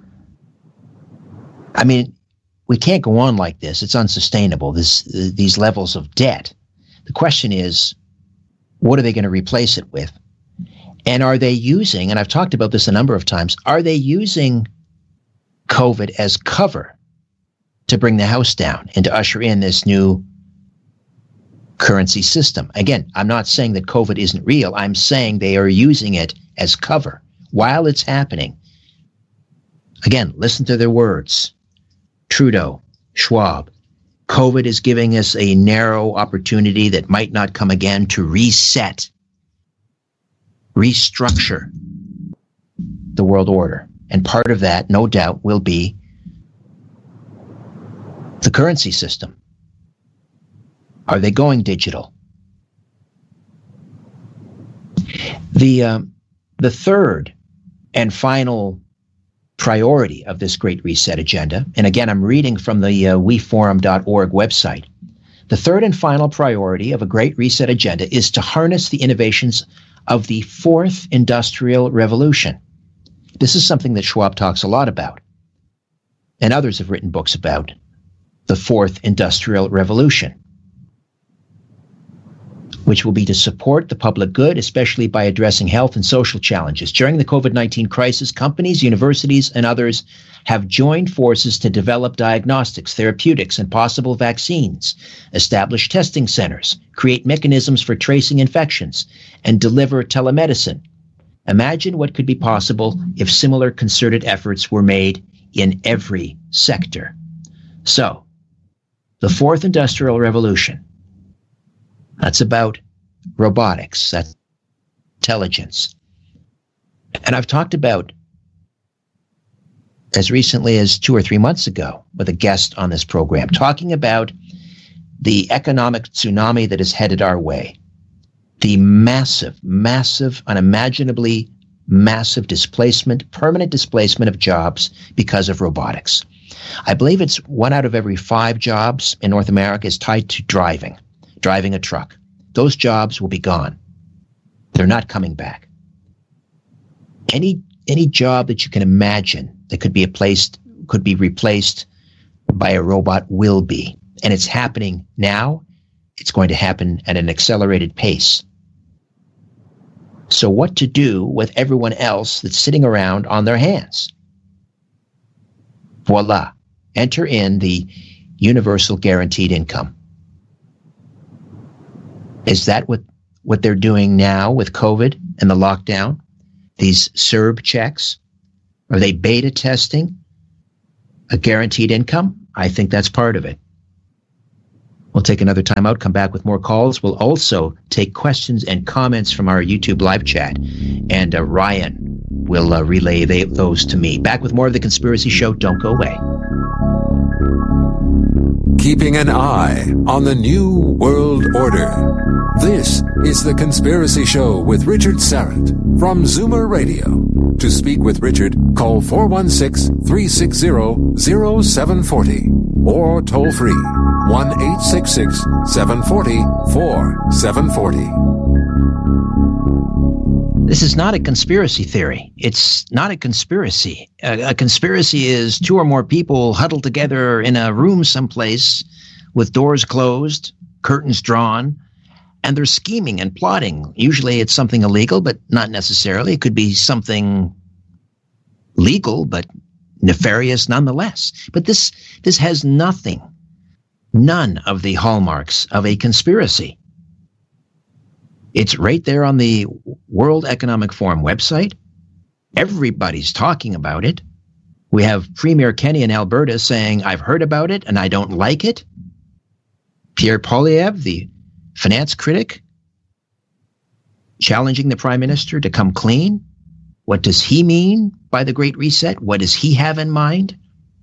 [SPEAKER 1] I mean, we can't go on like this. It's unsustainable, this, these levels of debt. The question is, what are they going to replace it with? And are they using, and I've talked about this a number of times, are they using COVID as cover to bring the house down and to usher in this new currency system? Again, I'm not saying that COVID isn't real. I'm saying they are using it as cover while it's happening. Again, listen to their words. Trudeau, Schwab, COVID is giving us a narrow opportunity that might not come again to reset, restructure the world order. And part of that, no doubt, will be the currency system. Are they going digital? The um, the third and final priority of this Great Reset agenda, and again, I'm reading from the uh, we forum dot org website, the third and final priority of a Great Reset agenda is to harness the innovations of the fourth industrial revolution. This is something that Schwab talks a lot about, and others have written books about the fourth industrial revolution, which will be to support the public good, especially by addressing health and social challenges. During the COVID nineteen crisis, companies, universities, and others have joined forces to develop diagnostics, therapeutics, and possible vaccines, establish testing centers, create mechanisms for tracing infections, and deliver telemedicine. Imagine what could be possible if similar concerted efforts were made in every sector. So, the fourth industrial revolution, that's about robotics, that's intelligence. And I've talked about, as recently as two or three months ago, with a guest on this program, talking about the economic tsunami that is headed our way, the massive, massive, unimaginably massive displacement, permanent displacement of jobs because of robotics. I believe it's one out of every five jobs in North America is tied to driving, driving a truck. Those jobs will be gone. They're not coming back. Any any job that you can imagine that could be replaced could be replaced by a robot will be. And it's happening now. It's going to happen at an accelerated pace. So what to do with everyone else that's sitting around on their hands? Voila. Enter in the universal guaranteed income. Is that what, what they're doing now with COVID and the lockdown? These C E R B checks? Are they beta testing? a guaranteed income? I think that's part of it. We'll take another time out, come back with more calls. We'll also take questions and comments from our YouTube live chat. And uh, Ryan will uh, relay they, those to me. Back with more of The Conspiracy Show. Don't go away.
[SPEAKER 2] Keeping an eye on the New World Order. This is The Conspiracy Show with Richard Syrett from Zoomer Radio. To speak with Richard, call four one six, three six zero, zero seven four zero or toll free one eight six six, seven four zero, four seven four zero.
[SPEAKER 1] This is not a conspiracy theory. It's not a conspiracy. A, a conspiracy is two or more people huddled together in a room someplace with doors closed, curtains drawn, and they're scheming and plotting. Usually it's something illegal, but not necessarily. It could be something legal, but nefarious nonetheless. But this this has nothing, none of the hallmarks of a conspiracy. It's right there on the World Economic Forum website. Everybody's talking about it. We have Premier Kenney in Alberta saying, I've heard about it and I don't like it. Pierre Poilievre, the finance critic, challenging the Prime Minister to come clean. What does he mean by the Great Reset? What does he have in mind?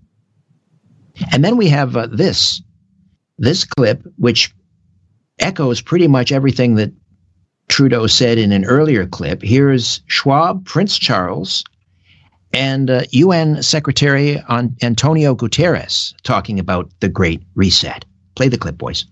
[SPEAKER 1] And then we have uh, this, this clip, which echoes pretty much everything that Trudeau said in an earlier clip. Here's Schwab, Prince Charles, and uh, U N Secretary Antonio Guterres talking about the Great Reset. Play the clip, boys.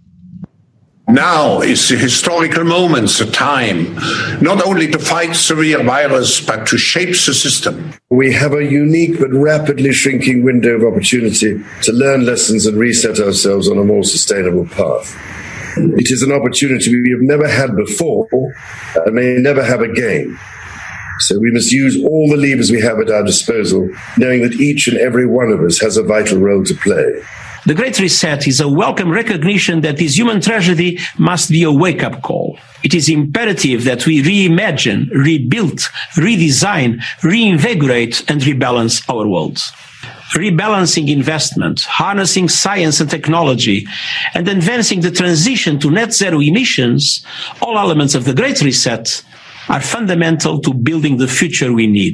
[SPEAKER 13] Now is the historical moment, the time, not only to fight the real virus, but to shape the system.
[SPEAKER 14] We have a unique but rapidly shrinking window of opportunity to learn lessons and reset ourselves on a more sustainable path. It is an opportunity we have never had before and may never have again. So we must use all the levers we have at our disposal, knowing that each and every one of us has a vital role to play.
[SPEAKER 15] The Great Reset is a welcome recognition that this human tragedy must be a wake-up call. It is imperative that we reimagine, rebuild, redesign, reinvigorate, and rebalance our world. Rebalancing investment, harnessing science and technology, and advancing the transition to net zero emissions, all elements of the Great Reset, are fundamental to building the future we need.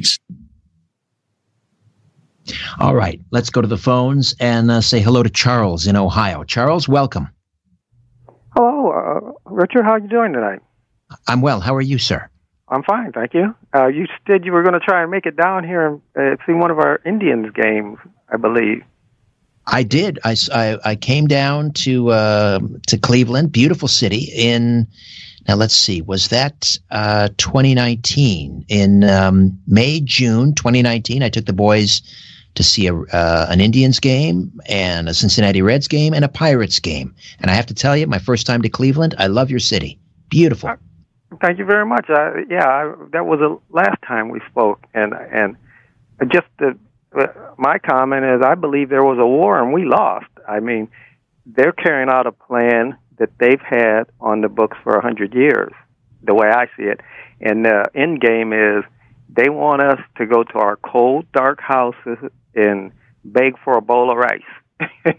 [SPEAKER 1] All right, let's go to the phones and uh, say hello to Charles in Ohio. Charles, welcome.
[SPEAKER 16] Hello, uh, Richard. How are you doing tonight?
[SPEAKER 1] I'm well. How are you, sir?
[SPEAKER 16] I'm fine, thank you. Uh, you said you were going to try and make it down here and uh, see one of our Indians games, I believe.
[SPEAKER 1] I did. I, I, I came down to uh, to Cleveland, beautiful city. In now, let's see, was that uh, twenty nineteen? In um, May, June twenty nineteen, I took the boys to see a, uh, an Indians game and a Cincinnati Reds game and a Pirates game. And I have to tell you, my first time to Cleveland, I love your city. Beautiful.
[SPEAKER 16] Thank you very much. I, yeah, I, that was the last time we spoke. And and just the, uh, my comment is I believe there was a war and we lost. I mean, they're carrying out a plan that they've had on the books for one hundred years, the way I see it. And the end game is they want us to go to our cold, dark houses and beg for a bowl of rice.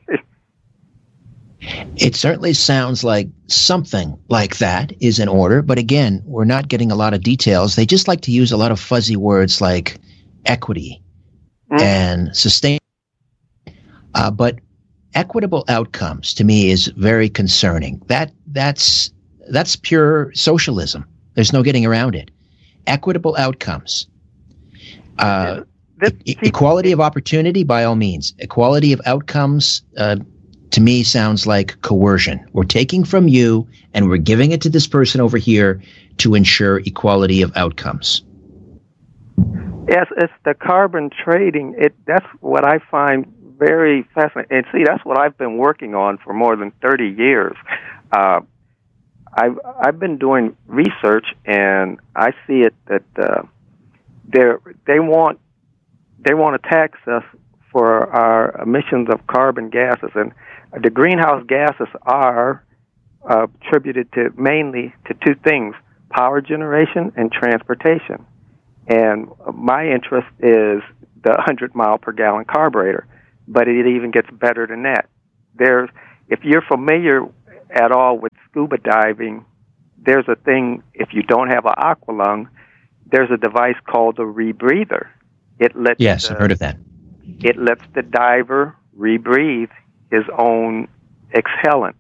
[SPEAKER 1] It certainly sounds like something like that is in order, but again, we're not getting a lot of details. They just like to use a lot of fuzzy words like equity mm. and sustain. Uh, but equitable outcomes to me is very concerning. That that's that's pure socialism. There's no getting around it. Equitable outcomes. Uh, e- equality of opportunity, by all means. Equality of outcomes, uh, to me, sounds like coercion. We're taking from you and we're giving it to this person over here to ensure equality of outcomes.
[SPEAKER 16] Yes, it's the carbon trading. It that's what I find very fascinating. And see, that's what I've been working on for more than thirty years. Uh, I've I've been doing research, and I see it that uh, they they want they want to tax us for our emissions of carbon gases, and the greenhouse gases are uh, attributed to mainly to two things: power generation and transportation. And my interest is the one hundred mile per gallon carburetor. but it even gets better than that. There's, if you're familiar at all with scuba diving, there's a thing, if you don't have an aqualung, there's a device called a rebreather. It lets
[SPEAKER 1] yes,
[SPEAKER 16] the,
[SPEAKER 1] I've heard of that.
[SPEAKER 16] It lets the diver rebreathe his own exhalant.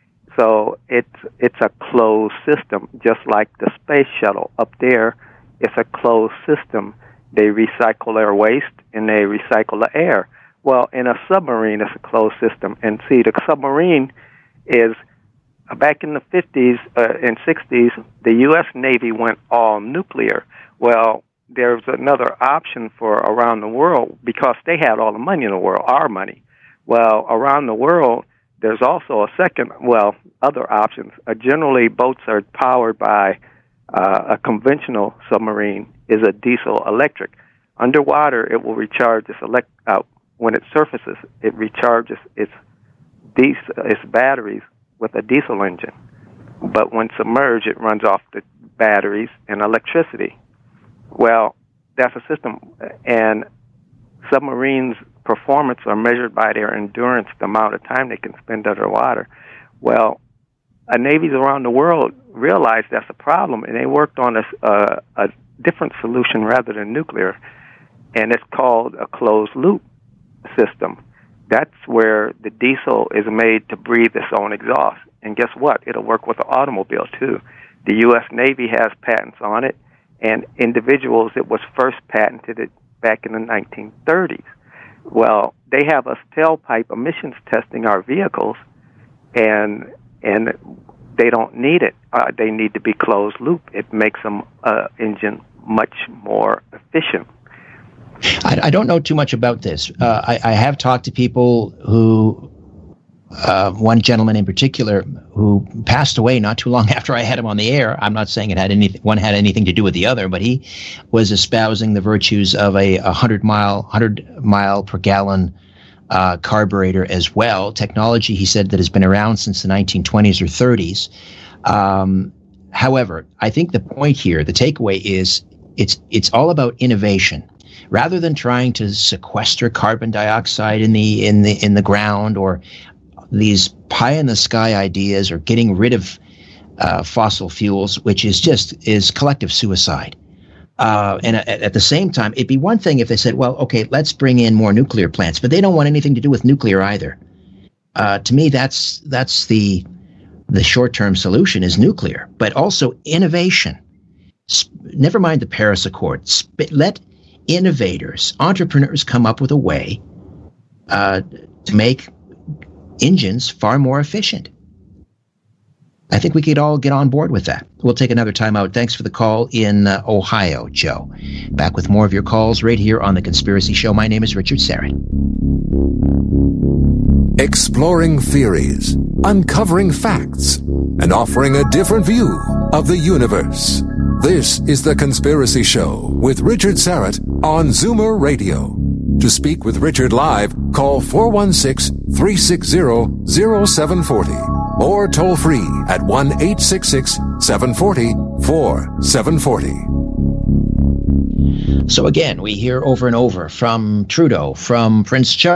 [SPEAKER 16] So it's it's a closed system, just like the space shuttle up there. It's a closed system. They recycle their waste and they recycle the air. Well, in a submarine, it's a closed system. And see, the submarine is, back in the fifties uh, and sixties, the U S Navy went all nuclear. Well, there's another option for around the world because they had all the money in the world, our money. Well, around the world, there's also a second, well, other options. Uh, generally, boats are powered by uh, a conventional submarine is a diesel electric. Underwater, it will recharge its elect uh, when it surfaces. It recharges its diesel, its batteries with a diesel engine. But when submerged, it runs off the batteries and electricity. Well, that's a system, and submarines' performance are measured by their endurance, the amount of time they can spend underwater. Well, uh, navies around the world realized that's a problem, and they worked on a, uh, a different solution rather than nuclear, and it's called a closed-loop system. That's where the diesel is made to breathe its own exhaust. And guess what? It'll work with the automobile, too. The U S Navy has patents on it, and individuals, it was first patented it back in the nineteen thirties. Well, they have us tailpipe emissions testing our vehicles, and and they don't need it. Uh, they need to be closed loop. It makes them uh, engine much more efficient.
[SPEAKER 1] I, I don't know too much about this. Uh, I, I have talked to people who, uh, one gentleman in particular, who passed away not too long after I had him on the air. I'm not saying it had anything, one had anything to do with the other, but he was espousing the virtues of a, a hundred mile, hundred mile per gallon uh, carburetor as well. Technology, he said, that has been around since the nineteen twenties or thirties. Um, however, I think the point here, the takeaway is it's it's all about innovation. Rather than trying to sequester carbon dioxide in the in the in the ground, or these pie in the sky ideas, or getting rid of uh, fossil fuels, which is just is collective suicide. Uh, and at, at the same time, it'd be one thing if they said, "Well, okay, let's bring in more nuclear plants," but they don't want anything to do with nuclear either. Uh, to me, that's that's the the short-term solution is nuclear, but also innovation. Sp- never mind the Paris Accord. Sp- let innovators, entrepreneurs come up with a way uh, to make engines far more efficient. I think we could all get on board with that. We'll take another time out. Thanks for the call in uh, Ohio, Joe. Back with more of your calls right here on The Conspiracy Show. My name is Richard Syrett.
[SPEAKER 2] Exploring theories, uncovering facts, and offering a different view of the universe. This is The Conspiracy Show with Richard Syrett on Zoomer Radio. To speak with Richard live, call four one six, three six zero, zero seven four zero or toll free at one eight six six, seven four zero, four seven four zero.
[SPEAKER 1] So again, we hear over and over from Trudeau, from Prince Charles,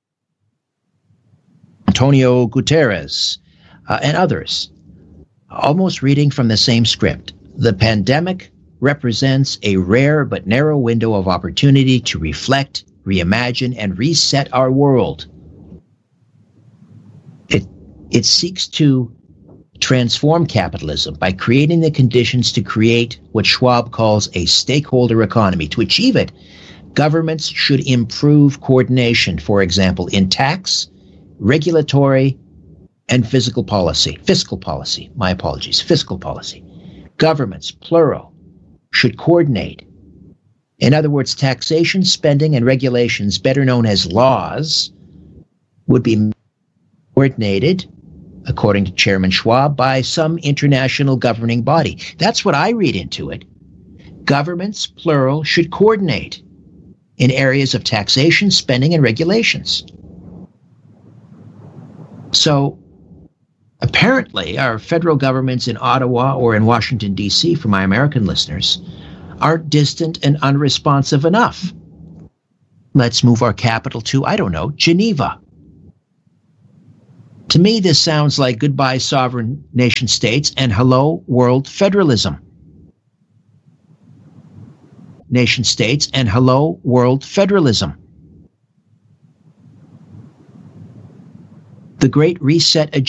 [SPEAKER 1] Antonio Guterres, uh, and others, almost reading from the same script. The pandemic represents a rare but narrow window of opportunity to reflect, reimagine, and reset our world. It, it seeks to transform capitalism by creating the conditions to create what Schwab calls a stakeholder economy. To achieve it, governments should improve coordination, for example, in tax, regulatory, and fiscal policy. Fiscal policy, my apologies, fiscal policy. Governments, plural, should coordinate. In other words, taxation, spending, and regulations, better known as laws, would be coordinated, according to Chairman Schwab, by some international governing body. That's what I read into it. Governments, plural, should coordinate in areas of taxation, spending, and regulations. So, apparently, our federal governments in Ottawa or in Washington, D C, for my American listeners, aren't distant and unresponsive enough. Let's move our capital to, I don't know, Geneva. To me, this sounds like goodbye sovereign nation states and hello world federalism. Nation states and hello world federalism. The Great Reset agenda